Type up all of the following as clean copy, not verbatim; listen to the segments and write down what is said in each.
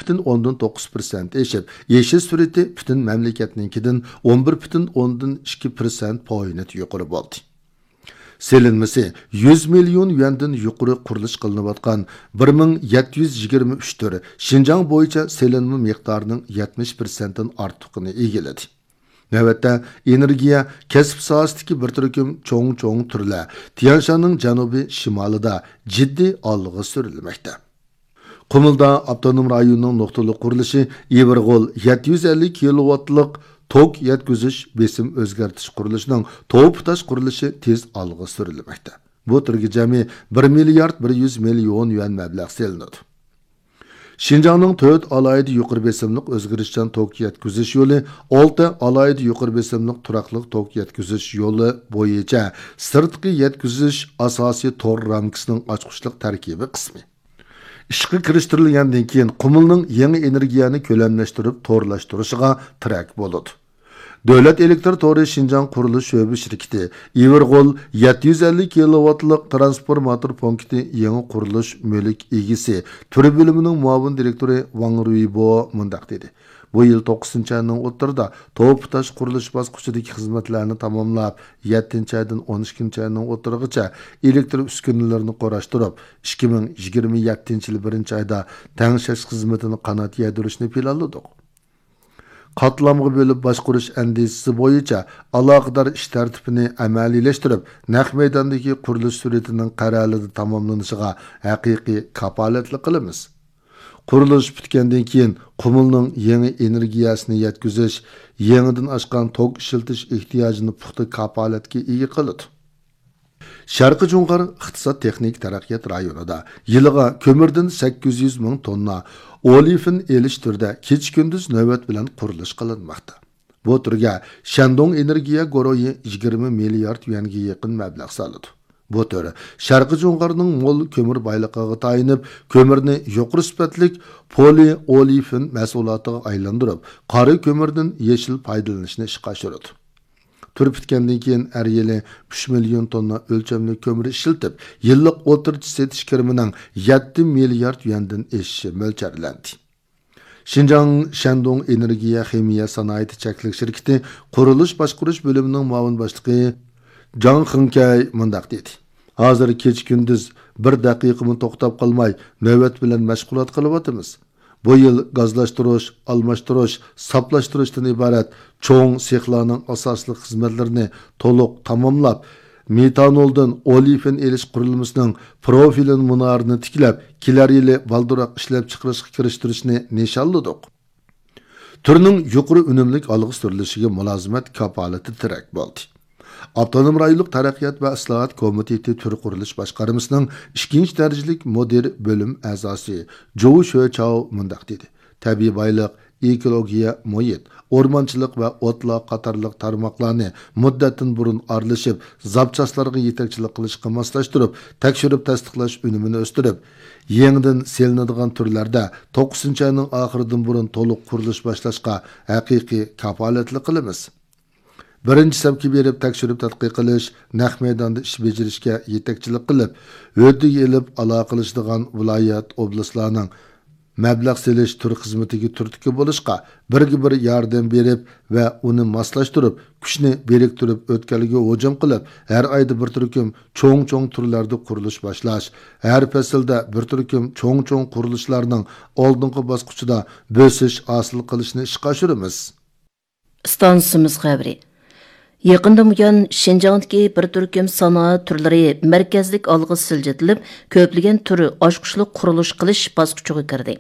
12,9% eşib, yeşil süreti bütün memleketninkinden 11,2% point yuqori bo'ldi. Selinmesi 100 milyon yuandan yuqori qurilish qilinayotgan 1723 turi Şinjan bo'yicha selinma miqdorining 70%dan ortiqini egalladi. Navbatda energiya kasb sohasidagi bir turkum cho'ng turlar Tianshanning janubiy shimolida jiddiy olg'a surilmoqda. Qumulda avtonom rayonning nuqtali qurilishi Iverg'ol 750 kilovatlik tok yetkizish besim o'zgartirish qurilishining to'ptash qurilishi tez olg'a surilmoqda. Bu turga jami 1 milliard 100 million yuan mablag' selinadi. Şinjanning 4 alayida yuqori besimlik o'zgarishchan tok yetkizish yo'li, 6 alayida yuqori besimlik turaqliq tok yetkizish yo'li bo'yicha sirtqi yetkizish asosiy tor ramkasining ochqichlik tarkibi qismi. İşqi kirishtirilgandan keyin Qumulning yangi energiyani ko'lamlashtirib torlashtirishiga tirak bo'ladi. Davlat elektr tori Şinjan qurilish sho'ba shirkati Iverg'ol 750 kilovatlik transformator punkti yangi qurilish mulk egisi turi bo'limining muavin direktori Wang Ruibo mundaq dedi. Bu yil 9-ayning o'rtasida to'ptash qurilish bosqichidagi xizmatlarni tamomlab, 7-aydan 12-ayning o'rtasigacha elektr uskunalarini qorashtirib, 2027-yil 1-oyda tangshash xizmatini qanot yaydirishni planladik. Qatlamga bo'lib boshqarish andisisi bo'yicha aloqador ish tartibini amaliyleştirib, naq maydondagi qurilish suratining qarorida tamomlanishiga haqiqiy kapolatli qilamiz. Qurilish bitgandan keyin Qumulning yangi energiyasini yetkizish, yangidan oshgan tok ishiltish ehtiyojini puxta kapolatga ega qiladi. Sharqi Junqar iqtisod texnik taraqqiyot rayonida yiliga ko'mirdan 800 ming tonna olifin elish turda kecha-kunduz navbat bilan qurilish qilinmoqda. Bu turga Shandong energiya guruhi 20 milliard yuanga yaqin mablag' soladi. Bu tur Sharqi Junqarning mo'l ko'mir boyligiga tayinib, ko'mirni yuqori sifatlik poliolifin mahsulotiga aylantirib, qora ko'mirdan yeshil foydalanishni ishga oshiradi. Tur bitgandan keyin har yili 3 million tonna o'lchamli ko'mir ishiltib, yillik o'tirchi setish kirimining 7 milliard yuandan eshishi mo'ljarlandi. Şinjan Shandong energiya ximiya sanoati cheklik shirkati qurilish boshqarish bo'limining muavin boshlig'i Jang Xinkay mundaq dedi. Hozir kech-kunduz bir daqiqani to'xtab qolmay navbat bilan mashg'ulot qilyapmiz. Bu yil gazlashtirish, almashtirish, saplashtirishdan iborat cho'ng sexlarning asosli xizmatlarini to'liq tamomlab, metanoldan olifin elish qurilmasining profilin munorini tiklab, kelar yili valduroq ishlab chiqarishga kirishtirishni nishonladik. Turning yuqori unumlik olg'a surilishiga mulozimat kapolati tirak bo'ldi. Avtonom rayonlik taraqqiyot va islohot komiteti tur qurilish boshqarmasining 2-darajalik mudir bo'lim a'zosi Zhou Shuchao mundaq dedi. Tabiiy boylik, ekologiya, muhit, o'rmonchilik va o'tloq qatorliq tarmoqlarni muddatdan burun aralashib, zapchaslarga yetakchilik qilishga moslashtirib, tekshirib tasdiqlash unumini o'stirib, yangidan selinadigan turlarda 9-ayning oxiridan burun to'liq qurilish boshlashga haqiqiy kapolatli qilamiz. Birinchi sabki berib tekshirib tadqiq qilish, naq maydonda ish bajarishga yetakchilik qilib, o'rdiga elib aloqalashadigan viloyat oblastlarning mablag' selish tur xizmatiga turtki bo'lishga birga-bir yordam berib va uni moslashtirib, kuchni beriktirib o'tkalga hujum qilib, har oyda bir turkum cho'ng turlarda qurilish boshlash, har faslda bir turkum cho'ng qurilishlarning oldingi bosqichida bo'sish hosil qilishni ishga oshiramiz. Stansimiz xabari. Yaqında buyon Şinjandagi bir turkum sanoat turlari markazlik olg'a siljitilib, ko'plagan turi oshqushlik qurilish qilish bosqichiga kirdi.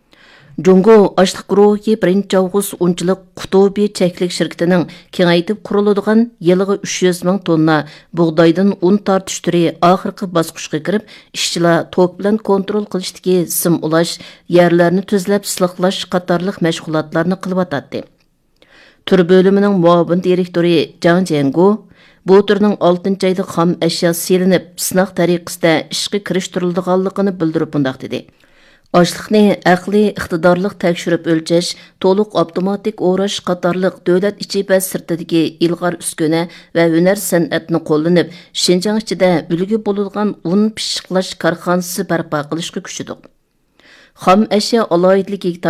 Jungo Ashliq guruhi 1-avgust unchilik Qutubi cheklik shirkatining kengaytib quriladigan yiliga 300 ming tonna bug'doydan un tortish turi oxirgi bosqichga kirib, ishchilar tok bilan kontrol qilishdagi sim ulash, yerlarni tuzlab isloqlash qatorliq mashg'ulotlarni qilyotdi. Tur bölümünün muavin direktori Zhang Jiangu, bu turning 6-ayda xam ashyo selinib, sınaq tariqasida ishga kirishtirilganligini bildirib bundaq dedi. Ochliqni aqliy iqtidorliq tekshirib o'lchash, to'liq avtomatik o'rash qatorliq davlat ichi va sirtidagi ilg'or uskuna va hunar san'atni qo'llanib, Şinjan ichida ulgu bo'lgan un pishiqlash korxonasi barpo qilishga kuchdiq. Xam ashyo aloyidligiga